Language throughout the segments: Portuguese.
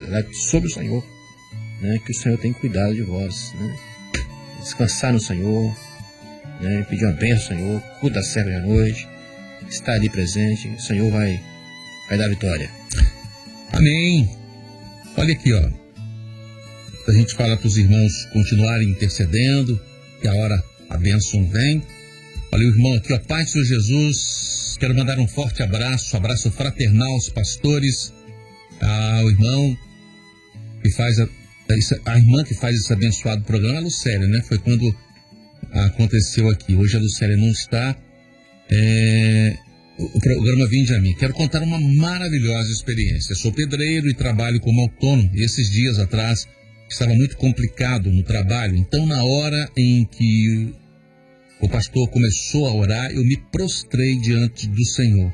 responsabilidade sobre o Senhor, né? Que o Senhor tem cuidado de vós, né? Descansar no Senhor, né? Pedir uma bênção ao Senhor, culto da serva de noite, estar ali presente, o Senhor vai dar vitória. Amém. Olha aqui, ó. A gente fala para os irmãos continuarem intercedendo, que a hora a bênção vem. Olha o irmão aqui, ó. Pai do Senhor Jesus, quero mandar um forte abraço fraternal aos pastores, ao irmão que faz a irmã que faz esse abençoado programa, a Lucélia, né? Foi quando aconteceu aqui. Hoje a Lucélia não está. O programa Vinde a Mim. Quero contar uma maravilhosa experiência. Eu sou pedreiro e trabalho como autônomo. E esses dias atrás estava muito complicado no trabalho. Então, na hora em que o pastor começou a orar, eu me prostrei diante do Senhor.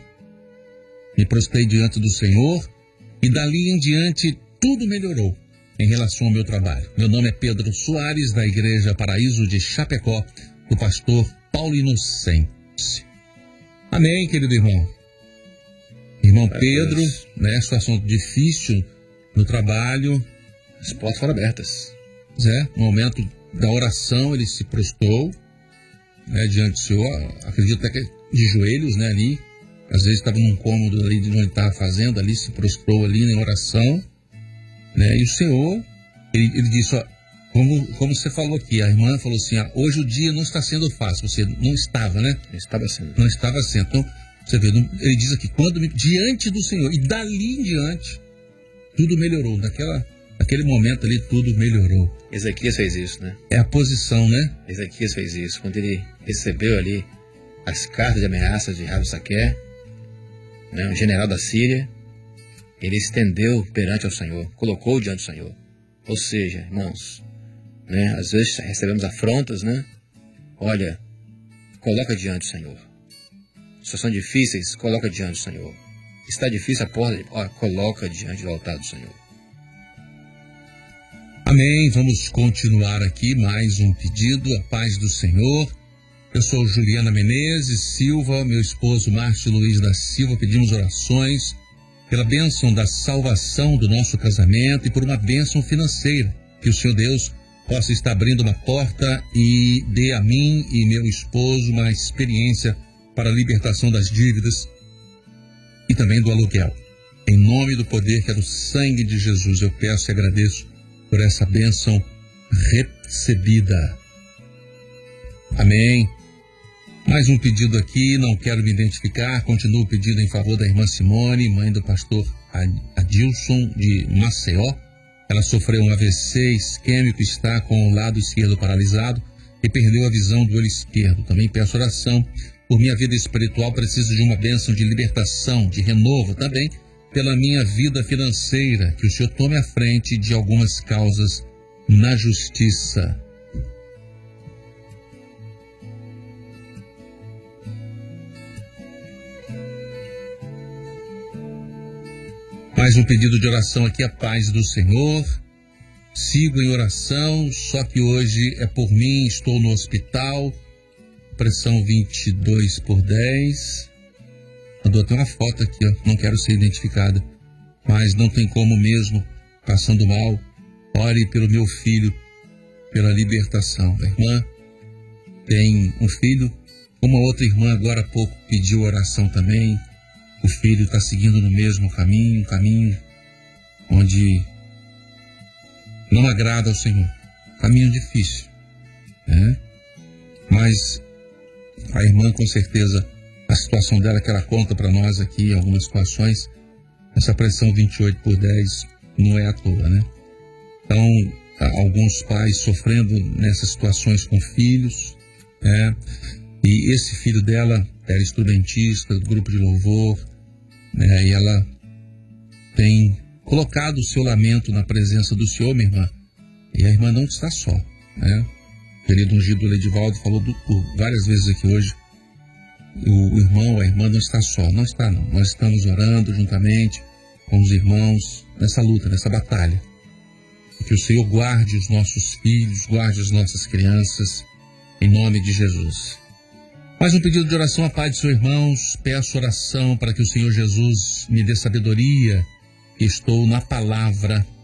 E dali em diante tudo melhorou em relação ao meu trabalho. Meu nome é Pedro Soares, da Igreja Paraíso de Chapecó, do pastor Paulo Inocente. Amém, querido irmão. Irmão Pedro, né, situação difícil no trabalho. As portas foram abertas. No momento da oração, ele se prostrou, né, diante do Senhor. Acredito até que de joelhos, né, ali. Às vezes estava num cômodo ali de onde ele estava fazendo, ali se prostrou ali em oração. Né, e o Senhor, ele disse, ó, como você falou aqui, a irmã falou assim, hoje o dia não está sendo fácil. Você não estava, né? Não estava sendo. Então, você vê, ele diz aqui, diante do Senhor, e dali em diante, tudo melhorou. Naquele momento ali, tudo melhorou. Ezequias fez isso, né? É a posição, né? Ezequias fez isso. Quando ele recebeu ali as cartas de ameaças de Rabsaqué, né, um general da Síria, ele estendeu perante ao Senhor, colocou diante do Senhor. Ou seja, irmãos, né, às vezes recebemos afrontas, né? Olha, coloca diante do Senhor. Situações difíceis, coloca diante do Senhor. Está difícil a porta, coloca diante do altar do Senhor. Amém. Vamos continuar aqui, mais um pedido, a paz do Senhor. Eu sou Juliana Menezes Silva, meu esposo Márcio Luiz da Silva, pedimos orações pela bênção da salvação do nosso casamento e por uma bênção financeira, que o Senhor Deus possa estar abrindo uma porta e dê a mim e meu esposo uma experiência para a libertação das dívidas e também do aluguel. Em nome do poder que é do sangue de Jesus, eu peço e agradeço por essa bênção recebida. Amém. Mais um pedido aqui, não quero me identificar, continuo o pedido em favor da irmã Simone, mãe do pastor Adilson de Maceió. Ela sofreu um AVC isquêmico, está com o lado esquerdo paralisado e perdeu a visão do olho esquerdo. Também peço oração por minha vida espiritual, preciso de uma bênção de libertação, de renovo, também pela minha vida financeira, que o Senhor tome a frente de algumas causas na justiça. Mais um pedido de oração aqui, a paz do Senhor. Sigo em oração, só que hoje é por mim, estou no hospital, pressão 22/10. Mandou até uma foto aqui, ó, não quero ser identificada, mas não tem como mesmo, passando mal. Ore pelo meu filho, pela libertação. A irmã tem um filho, uma outra irmã agora há pouco pediu oração também. O filho está seguindo no mesmo caminho, um caminho onde não agrada ao Senhor. Caminho difícil, né? Mas a irmã, com certeza, a situação dela que ela conta para nós aqui, algumas situações, essa pressão 28/10 não é à toa, né? Então, alguns pais sofrendo nessas situações com filhos, né? E esse filho dela era instrumentista do grupo de louvor, né? E ela tem colocado o seu lamento na presença do Senhor, minha irmã. E a irmã não está só, né? O querido ungido Ledivaldo falou por várias vezes aqui hoje. O irmão, a irmã não está só. Não está, não. Nós estamos orando juntamente com os irmãos nessa luta, nessa batalha. E que o Senhor guarde os nossos filhos, guarde as nossas crianças, em nome de Jesus. Mais um pedido de oração à paz de seus irmãos. Peço oração para que o Senhor Jesus me dê sabedoria, que estou na palavra